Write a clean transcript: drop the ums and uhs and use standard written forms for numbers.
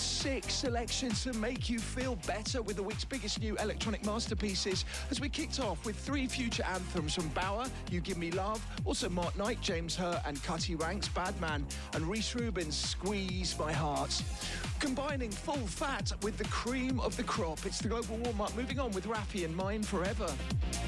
6 selections to make you feel better with the week's biggest new electronic masterpieces, as we kicked off with 3 future anthems from Bauer, You Give Me Love, also Mark Knight, James Hurt and Cutty Ranks, Badman, and Rhys Rubin's Squeeze My Heart. Combining Full Fat with the cream of the crop, it's the global warm-up. Moving on with Raffi and Mine Forever.